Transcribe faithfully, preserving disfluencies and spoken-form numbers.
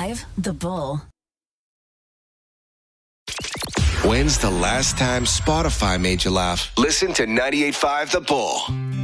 five The Bull. When's the last time Spotify made you laugh? Listen to ninety-eight point five The Bull.